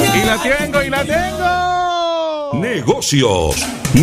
Y la tengo, y la tengo. Negocios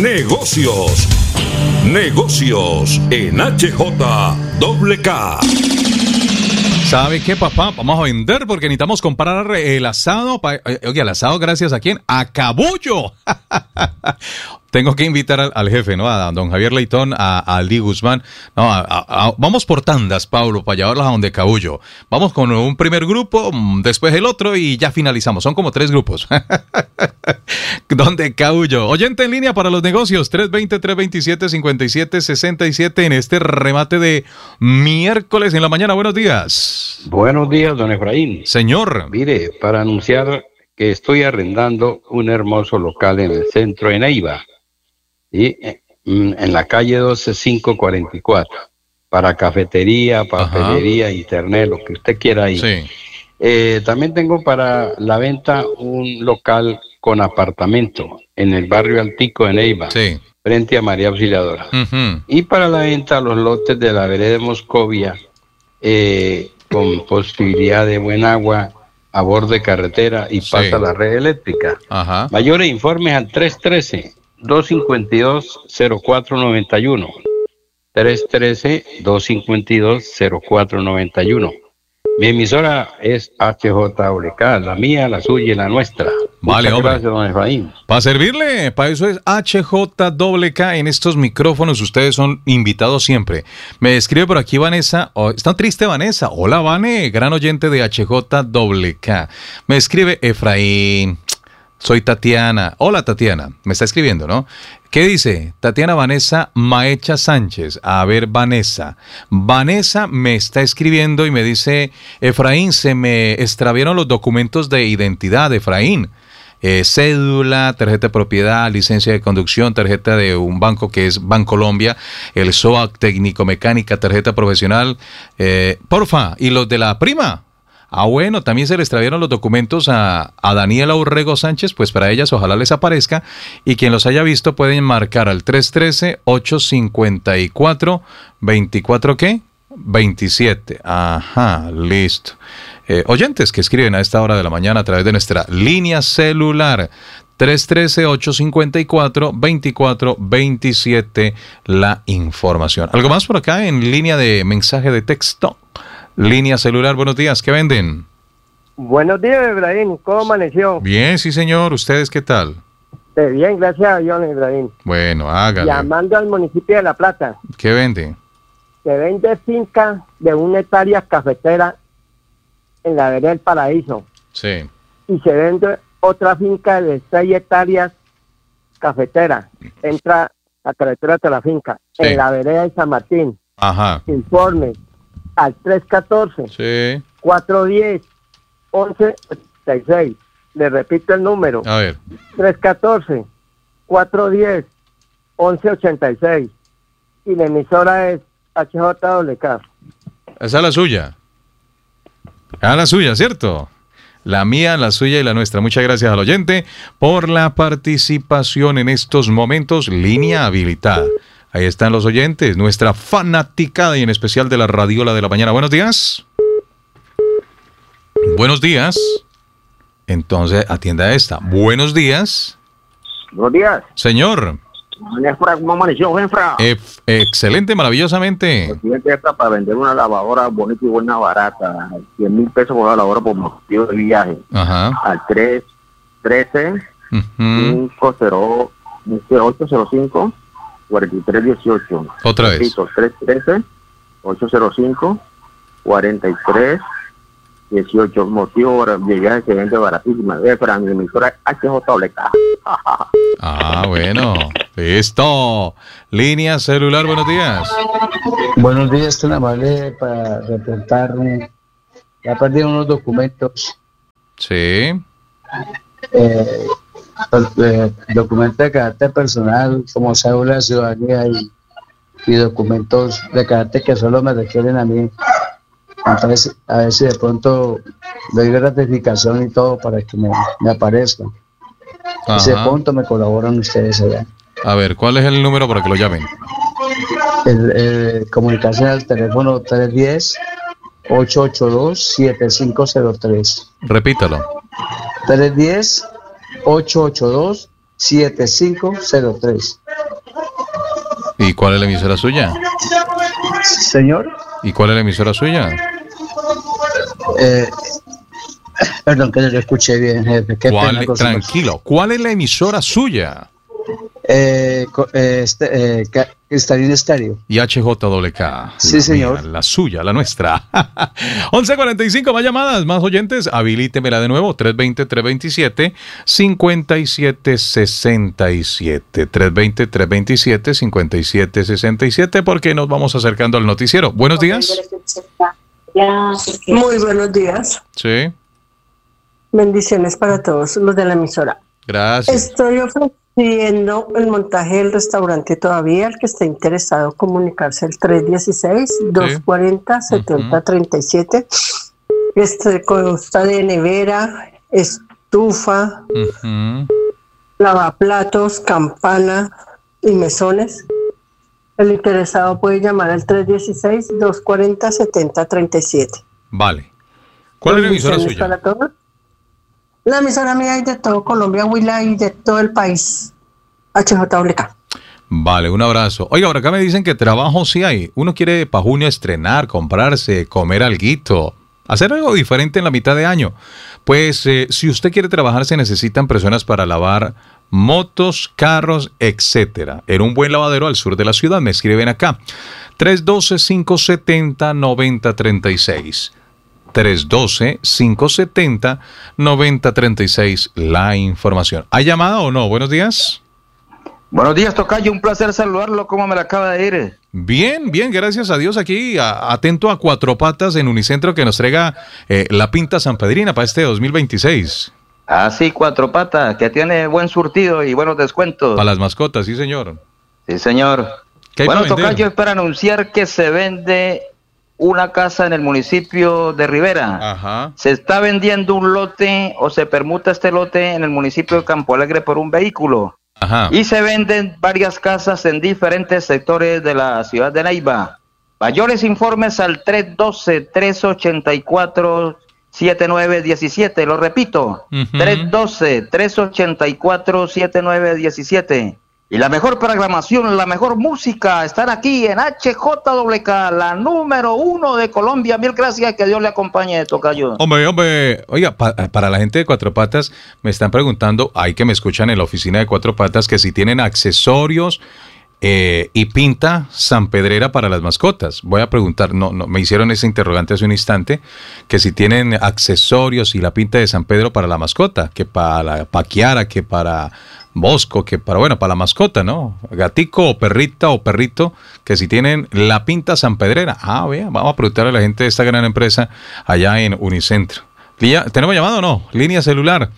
en HJWK. ¿Sabe qué, papá? Vamos a vender porque necesitamos comprar el asado. Oye, ¿el asado gracias a quién? ¡A Cabullo! Tengo que invitar al jefe, ¿no? A don Javier Leitón, a Aldi Guzmán. No, vamos por tandas, Pablo, para llevarlas a donde Cabullo. Vamos con un primer grupo, después el otro y ya finalizamos. Son como 3 grupos. Donde Cabullo. Oyente en línea para los negocios, 320-327-5767 en este remate de miércoles en la mañana. Buenos días. Buenos días, don Efraín. Señor. Mire, para anunciar que estoy arrendando un hermoso local en el centro de Neiva. ¿Sí? En la calle 12544, para cafetería, papelería, internet, lo que usted quiera ahí. Sí. También tengo para la venta un local con apartamento en el barrio Altico de Neiva, Sí. frente a María Auxiliadora. Uh-huh. Y para la venta los lotes de la vereda de Moscovia, con posibilidad de buen agua, a borde de carretera y pasa la red eléctrica. Ajá. Mayores informes al 313-252-0491. 313-252-0491. Mi emisora es HJWK, la mía, la suya y la nuestra. Vale, Muchas hombre. gracias, don Efraín. Para servirle, para eso es HJWK en estos micrófonos. Ustedes son invitados siempre. Me escribe por aquí Vanessa. Está triste Vanessa. Hola, Vane, gran oyente de HJWK. Me escribe Efraín. Soy Tatiana. Hola, Tatiana. Me está escribiendo, ¿no? ¿Qué dice? Tatiana Vanessa Maecha Sánchez. A ver, Vanessa. Vanessa me está escribiendo y me dice, Efraín, se me extraviaron los documentos de identidad, Efraín. Cédula, tarjeta de propiedad, licencia de conducción, tarjeta de un banco que es Bancolombia, el SOAC técnico-mecánica, tarjeta profesional. Porfa, ¿y los de la prima? Bueno, también se le extraviaron los documentos a Daniela Urrego Sánchez, pues para ellas ojalá les aparezca, y quien los haya visto pueden marcar al 313-854-24 ¿qué? 27. Ajá, listo. Oyentes que escriben a esta hora de la mañana a través de nuestra línea celular 313-854-2427 la información. ¿Algo más por acá en línea de mensaje de texto? Línea celular, buenos días, ¿qué venden? Buenos días, Efraín, ¿cómo amaneció? Bien, sí señor, ¿ustedes qué tal? Bien, gracias a Dios, Efraín. Bueno, hágale. Llamando al municipio de La Plata. ¿Qué vende? Se vende finca de 1 hectárea cafetera en la vereda del Paraíso. Sí. Y se vende otra finca de 6 hectáreas cafetera. Entra la carretera de la finca, Sí. en la vereda de San Martín. Ajá. Informe al 314 Sí. 410 1186. Le repito el número. A ver. 314 410 1186. Y la emisora es HJWK. Esa es la suya. Ah, la suya, ¿cierto? La mía, la suya y la nuestra. Muchas gracias al oyente por la participación en estos momentos. Línea habilitada. Ahí están los oyentes, nuestra fanaticada y en especial de la radiola de la mañana. Buenos días. Buenos días. Entonces, atienda esta. Buenos días. Buenos días. Señor. ¿Cómo amaneció, Genfra? Excelente, maravillosamente. El cliente está para vender una lavadora bonita y buena, barata. 100,000 pesos por la lavadora por motivo de viaje. Ajá. Al 313 Uh-huh. 805 4318. Otra vez. 313 805 4318. Motivo de viaje que vende baratísima. Para mi emisora HJWK. Ah, bueno. Listo. Línea celular, buenos días. Buenos días, tan amable para reportar. Ya perdí unos documentos. Sí. Documentos de carácter personal, como cédula de ciudadanía y documentos de carácter que solo me requieren a mí. Entonces, a ver si de pronto doy gratificación y todo para que me aparezcan. Ajá. Si de pronto me colaboran ustedes allá. A ver, ¿cuál es el número para que lo llamen? Comunicación al teléfono 310-882-7503. Repítalo. 310-882-7503. ¿Y cuál es la emisora suya? Señor. ¿Y cuál es la emisora suya? Perdón, que no lo escuché bien, jefe. Tranquilo. ¿Cuál es la emisora suya? Cristalino Estéreo. Y HJWK. Sí, señor. Mía, la suya, la nuestra. 11:45, más llamadas, más oyentes. Habilítemela de nuevo. 320-327-5767. 320-327-5767, porque nos vamos acercando al noticiero. Buenos días. Muy buenos días. Sí. Bendiciones para todos los de la emisora. Gracias. Estoy ofreciendo el montaje del restaurante todavía. El que esté interesado, comunicarse al 316-240-7037. Consta de nevera, estufa, lavaplatos, campana y mesones. El interesado puede llamar al 316-240-7037. Vale. ¿Cuál es la emisora suya? Para todos. La emisora mía hay de todo Colombia, Huila, y de todo el país. HJWK. Vale, un abrazo. Oiga, por acá me dicen que trabajo sí hay. Uno quiere para junio estrenar, comprarse, comer alguito, hacer algo diferente en la mitad de año. Pues si usted quiere trabajar, se necesitan personas para lavar motos, carros, etcétera. En un buen lavadero al sur de la ciudad. Me escriben acá. 312-570-9036. 312-570-9036. La información. ¿Hay llamada o no? Buenos días. Buenos días, tocayo. Un placer saludarlo. ¿Cómo me la acaba de ir? Bien, bien, gracias a Dios. Aquí atento a Cuatro Patas en Unicentro, que nos traiga la pinta sanpedrina para este 2026. Ah, sí, Cuatro Patas, que tiene buen surtido y buenos descuentos. Para las mascotas, sí, señor. Sí, señor. Bueno, tocayo, es para anunciar que se vende una casa en el municipio de Rivera. Ajá. Se está vendiendo un lote, o se permuta este lote en el municipio de Campo Alegre por un vehículo. Ajá. Y se venden varias casas en diferentes sectores de la ciudad de Neiva. Mayores informes al 312-384-7917. Lo repito, 312-384-7917. Y la mejor programación, la mejor música, están aquí en HJWK, la número 1 de Colombia. Mil gracias, que Dios le acompañe, tocayo. Hombre, oiga, para la gente de Cuatro Patas, me están preguntando, hay que me escuchan en la oficina de Cuatro Patas, que si tienen accesorios y pinta sanpedrera para las mascotas. Voy a preguntar, no, me hicieron ese interrogante hace un instante, que si tienen accesorios y la pinta de San Pedro para la mascota, que para la Kiara, que para Bosco, que para la mascota, ¿no? Gatico o perrita o perrito, que si tienen la pinta sanpedrera. Vea, vamos a preguntarle a la gente de esta gran empresa allá en Unicentro. ¿Tenemos llamado o no? Línea celular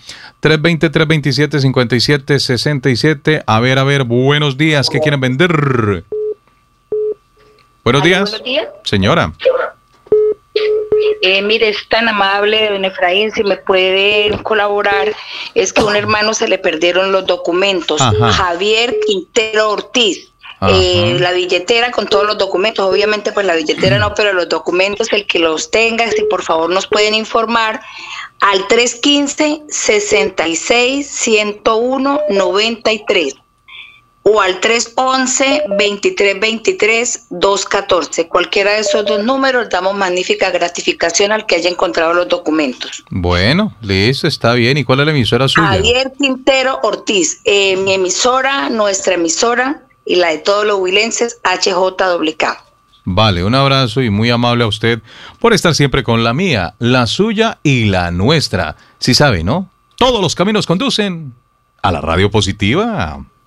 320-327-5767. A ver, buenos días. ¿Qué quieren vender? Buenos días. Buenos días. Señora. Mire, es tan amable, don Efraín, si me puede colaborar. Es que a un hermano se le perdieron los documentos. Ajá. Javier Quintero Ortiz. La billetera con todos los documentos, obviamente pues la billetera no, pero los documentos, el que los tenga, si por favor nos pueden informar al 315-66-101-93 o al 311-2323-214. Cualquiera de esos dos números, damos magnífica gratificación al que haya encontrado los documentos. Bueno, listo, está bien. ¿Y cuál es la emisora suya? Javier Quintero Ortiz, mi emisora, nuestra emisora y la de todos los huilenses, HJWK. Vale, un abrazo y muy amable a usted por estar siempre con la mía, la suya y la nuestra. Sí sabe, ¿no? Todos los caminos conducen a la radio positiva.